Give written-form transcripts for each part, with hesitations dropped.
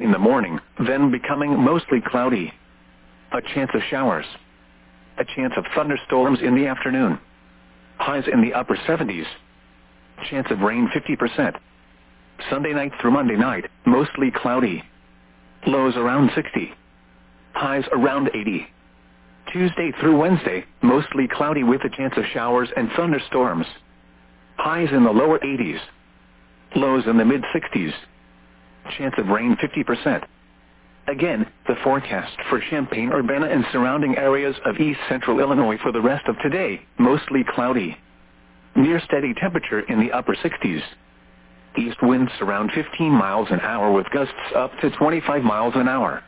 in the morning, then becoming mostly cloudy. A chance of showers. A chance of thunderstorms in the afternoon. Highs in the upper 70s. Chance of rain 50%. Sunday night through Monday night, mostly cloudy. Lows around 60. Highs around 80. Tuesday through Wednesday, mostly cloudy with a chance of showers and thunderstorms. Highs in the lower 80s. Lows in the mid-60s. Chance of rain 50%. Again, the forecast for Champaign-Urbana and surrounding areas of east central Illinois for the rest of today, mostly cloudy. Near steady temperature in the upper 60s. East winds around 15 miles an hour with gusts up to 25 miles an hour.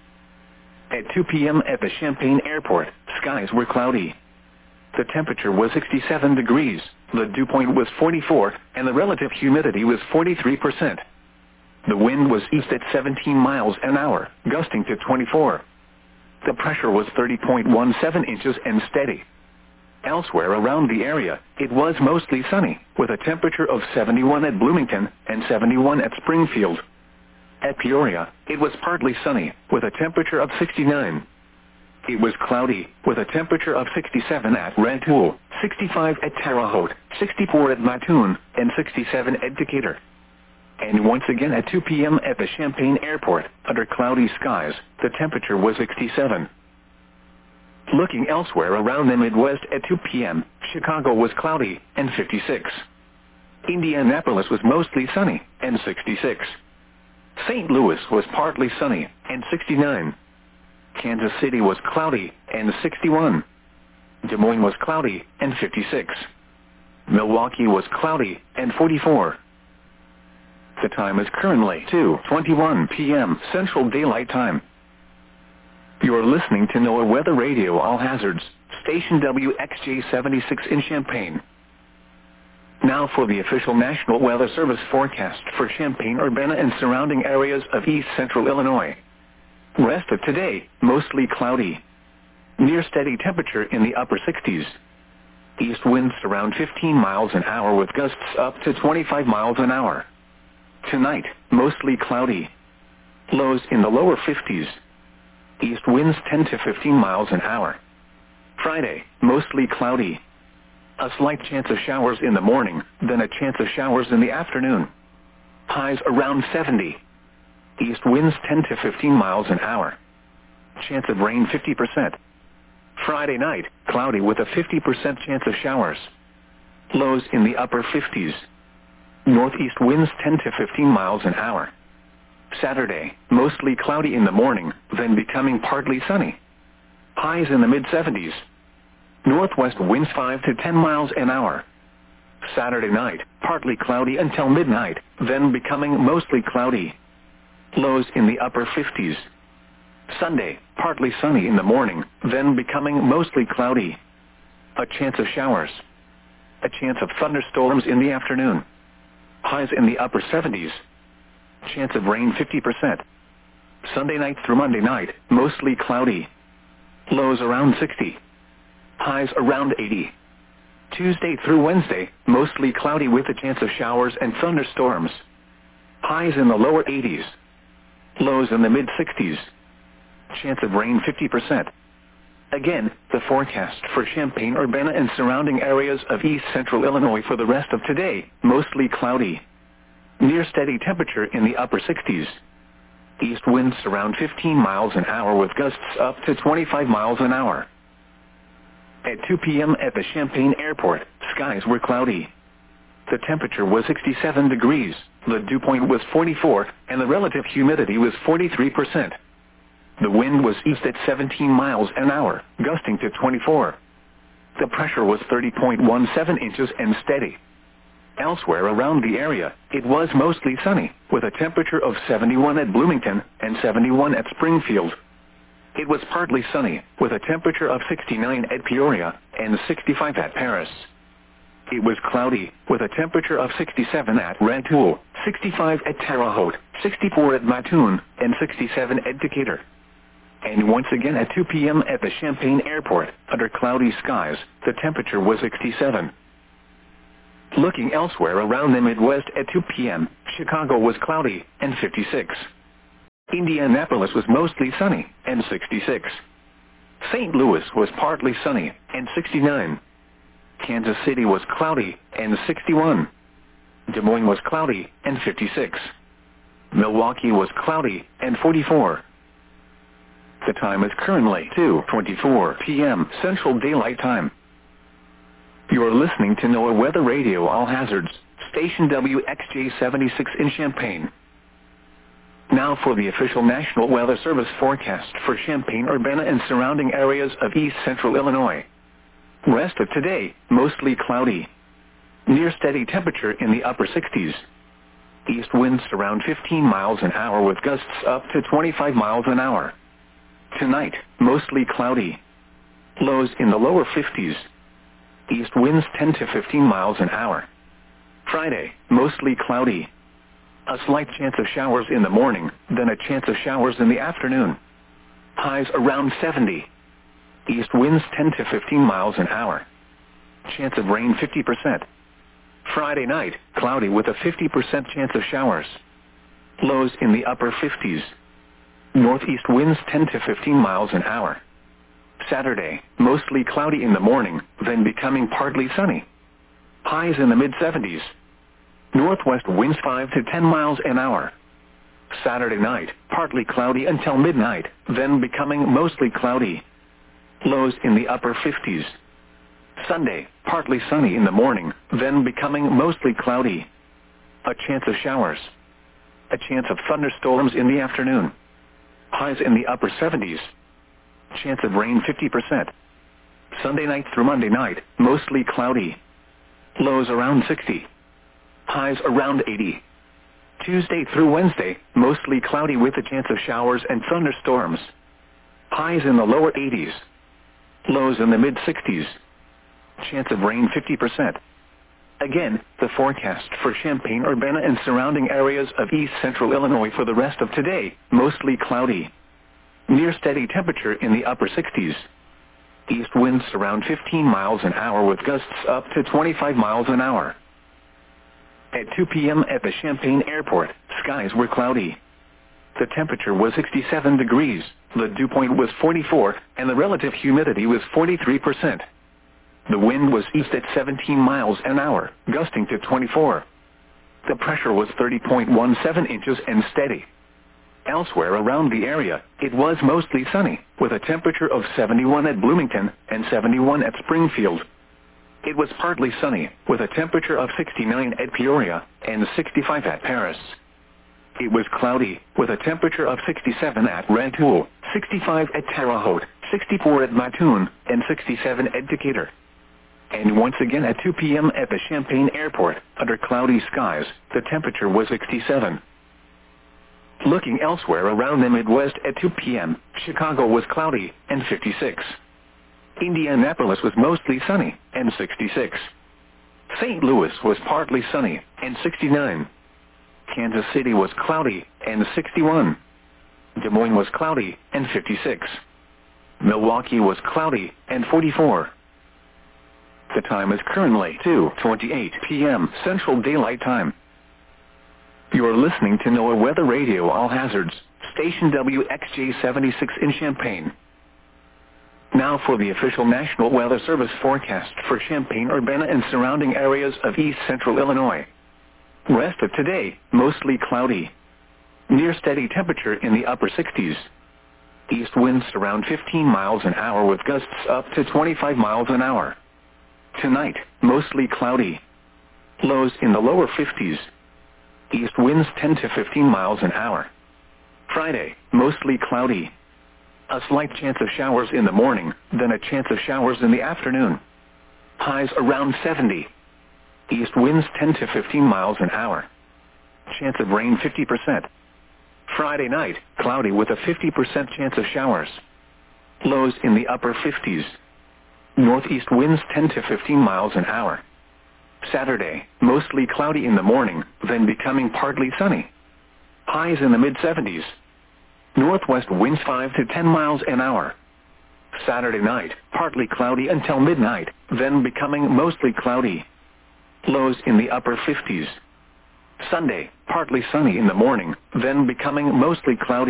At 2 p.m. at the Champaign Airport, skies were cloudy. The temperature was 67 degrees, the dew point was 44, and the relative humidity was 43%. The wind was east at 17 miles an hour, gusting to 24. The pressure was 30.17 inches and steady. Elsewhere around the area, it was mostly sunny, with a temperature of 71 at Bloomington and 71 at Springfield. At Peoria, it was partly sunny, with a temperature of 69. It was cloudy, with a temperature of 67 at Rantoul, 65 at Terre Haute, 64 at Mattoon, and 67 at Decatur. And once again at 2 p.m. at the Champaign Airport, under cloudy skies, the temperature was 67. Looking elsewhere around the Midwest at 2 p.m., Chicago was cloudy, and 56. Indianapolis was mostly sunny, and 66. St. Louis was partly sunny, and 69. Kansas City was cloudy, and 61. Des Moines was cloudy, and 56. Milwaukee was cloudy, and 44. The time is currently 2:21 p.m. Central Daylight Time. You are listening to NOAA Weather Radio All Hazards, station WXJ76 in Champaign. Now for the official National Weather Service forecast for Champaign-Urbana and surrounding areas of east central Illinois. Rest of today, mostly cloudy. Near steady temperature in the upper 60s. East winds around 15 miles an hour with gusts up to 25 miles an hour. Tonight, mostly cloudy. Lows in the lower 50s. East winds 10 to 15 miles an hour. Friday, mostly cloudy. A slight chance of showers in the morning, then a chance of showers in the afternoon. Highs around 70. East winds 10 to 15 miles an hour. Chance of rain 50%. Friday night, cloudy with a 50% chance of showers. Lows in the upper 50s. Northeast winds 10 to 15 miles an hour. Saturday, mostly cloudy in the morning, then becoming partly sunny. Highs in the mid-70s. Northwest winds 5 to 10 miles an hour. Saturday night, partly cloudy until midnight, then becoming mostly cloudy. Lows in the upper 50s. Sunday, partly sunny in the morning, then becoming mostly cloudy. A chance of showers. A chance of thunderstorms in the afternoon. Highs in the upper 70s. Chance of rain 50%. Sunday night through Monday night, mostly cloudy. Lows around 60. Highs around 80. Tuesday through Wednesday, mostly cloudy with a chance of showers and thunderstorms. Highs in the lower 80s. Lows in the mid-60s. Chance of rain 50%. Again, the forecast for Champaign-Urbana and surrounding areas of east central Illinois for the rest of today, mostly cloudy. Near steady temperature in the upper 60s. East winds around 15 miles an hour with gusts up to 25 miles an hour. At 2 p.m. at the Champaign Airport, skies were cloudy. The temperature was 67 degrees, the dew point was 44, and the relative humidity was 43%. The wind was east at 17 miles an hour, gusting to 24. The pressure was 30.17 inches and steady. Elsewhere around the area, it was mostly sunny, with a temperature of 71 at Bloomington and 71 at Springfield. It was partly sunny, with a temperature of 69 at Peoria and 65 at Paris. It was cloudy, with a temperature of 67 at Rantoul, 65 at Terre Haute, 64 at Mattoon, and 67 at Decatur. And once again at 2 p.m. at the Champaign Airport, under cloudy skies, the temperature was 67. Looking elsewhere around the Midwest at 2 p.m., Chicago was cloudy and 56. Indianapolis was mostly sunny, and 66. St. Louis was partly sunny, and 69. Kansas City was cloudy, and 61. Des Moines was cloudy, and 56. Milwaukee was cloudy, and 44. The time is currently 2:24 p.m. Central Daylight Time. You are listening to NOAA Weather Radio All Hazards, station WXJ-76 in Champaign. Now for the official National Weather Service forecast for Champaign-Urbana and surrounding areas of east central Illinois. Rest of today, mostly cloudy. Near steady temperature in the upper 60s. East winds around 15 miles an hour with gusts up to 25 miles an hour. Tonight, mostly cloudy. Lows in the lower 50s. East winds 10 to 15 miles an hour. Friday, mostly cloudy. A slight chance of showers in the morning, then a chance of showers in the afternoon. Highs around 70. East winds 10 to 15 miles an hour. Chance of rain 50%. Friday night, cloudy with a 50% chance of showers. Lows in the upper 50s. Northeast winds 10 to 15 miles an hour. Saturday, mostly cloudy in the morning, then becoming partly sunny. Highs in the mid-70s. Northwest winds 5 to 10 miles an hour. Saturday night, partly cloudy until midnight, then becoming mostly cloudy. Lows in the upper 50s. Sunday, partly sunny in the morning, then becoming mostly cloudy. A chance of showers. A chance of thunderstorms in the afternoon. Highs in the upper 70s. Chance of rain 50%. Sunday night through Monday night, mostly cloudy. Lows around 60. Highs around 80. Tuesday through Wednesday, mostly cloudy with a chance of showers and thunderstorms. Highs in the lower 80s. Lows in the mid-60s. Chance of rain 50%. Again, the forecast for Champaign-Urbana and surrounding areas of east central Illinois for the rest of today, mostly cloudy. Near steady temperature in the upper 60s. East winds around 15 miles an hour with gusts up to 25 miles an hour. At 2 p.m. at the Champaign Airport, skies were cloudy. The temperature was 67 degrees, the dew point was 44, and the relative humidity was 43%. The wind was east at 17 miles an hour, gusting to 24. The pressure was 30.17 inches and steady. Elsewhere around the area, it was mostly sunny, with a temperature of 71 at Bloomington and 71 at Springfield. It was partly sunny, with a temperature of 69 at Peoria and 65 at Paris. It was cloudy, with a temperature of 67 at Rantoul, 65 at Terre Haute, 64 at Mattoon, and 67 at Decatur. And once again at 2 p.m. at the Champaign Airport, under cloudy skies, the temperature was 67. Looking elsewhere around the Midwest at 2 p.m., Chicago was cloudy and 56. Indianapolis was mostly sunny and 66. St. Louis was partly sunny and 69. Kansas City was cloudy and 61. Des Moines was cloudy and 56. Milwaukee was cloudy and 44. The time is currently 2:28 p.m. Central Daylight Time. You are listening to NOAA Weather Radio All Hazards, station WXJ-76 in Champaign. Now for the official National Weather Service forecast for Champaign-Urbana and surrounding areas of east central Illinois. Rest of today, mostly cloudy. Near steady temperature in the upper 60s. East winds around 15 miles an hour with gusts up to 25 miles an hour. Tonight, mostly cloudy. Lows in the lower 50s. East winds 10 to 15 miles an hour. Friday, mostly cloudy. A slight chance of showers in the morning, then a chance of showers in the afternoon. Highs around 70. East winds 10 to 15 miles an hour. Chance of rain 50%. Friday night, cloudy with a 50% chance of showers. Lows in the upper 50s. Northeast winds 10 to 15 miles an hour. Saturday, mostly cloudy in the morning, then becoming partly sunny. Highs in the mid-70s. Northwest winds 5 to 10 miles an hour. Saturday night, partly cloudy until midnight, then becoming mostly cloudy. Lows in the upper 50s. Sunday, partly sunny in the morning, then becoming mostly cloudy.